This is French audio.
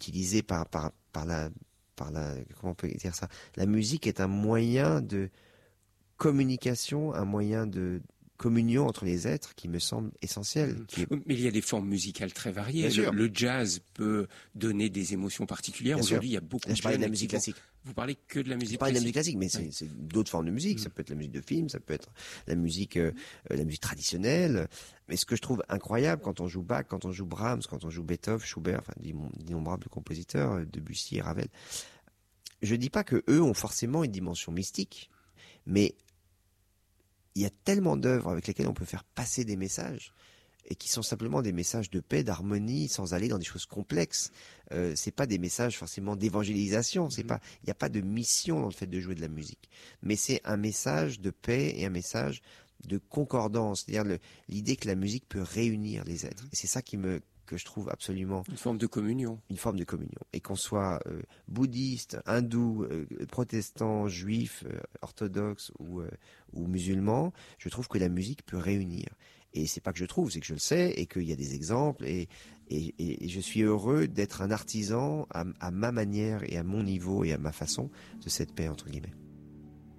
utilisé par la, comment on peut dire ça? La musique est un moyen de communication, un moyen de communion entre les êtres qui me semble essentiel. Mais il y a des formes musicales très variées. Le jazz peut donner des émotions particulières. Aujourd'hui, il y a beaucoup de je parlais de la musique classique. Vous parlez que de la musique classique. Je parlais de la musique classique, mais c'est d'autres formes de musique. Ça peut être la musique de film, ça peut être la musique traditionnelle. Mais ce que je trouve incroyable quand on joue Bach, quand on joue Brahms, quand on joue Beethoven, Schubert, enfin d'innombrables compositeurs, Debussy et Ravel. Je dis pas que eux ont forcément une dimension mystique, mais il y a tellement d'œuvres avec lesquelles on peut faire passer des messages et qui sont simplement des messages de paix, d'harmonie, sans aller dans des choses complexes. C'est pas des messages forcément d'évangélisation. C'est pas, il n'y a pas de mission dans le fait de jouer de la musique, mais c'est un message de paix et un message de concordance, c'est-à-dire l'idée que la musique peut réunir les êtres. Et c'est ça que je trouve absolument une forme de communion. Une forme de communion. Et qu'on soit bouddhiste, hindou, protestant, juif, orthodoxe ou musulman, je trouve que la musique peut réunir. Et c'est pas que je trouve, c'est que je le sais et qu'il y a des exemples. Et je suis heureux d'être un artisan à ma manière et à mon niveau et à ma façon de cette paix entre guillemets.